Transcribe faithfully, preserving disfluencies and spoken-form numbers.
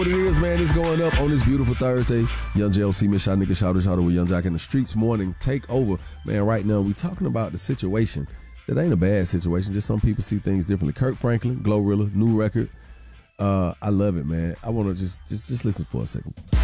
What it is, man, it's going up on this beautiful Thursday. Young J L C, Miss Shot Nigga, Shouter, Shouter with Young Jock in the streets morning. Take over. Man, right now we talking about the situation that ain't a bad situation. Just some people see things differently. Kirk Franklin, Glorilla, new record. Uh, I love it, man. I want to just, just, just listen for a second.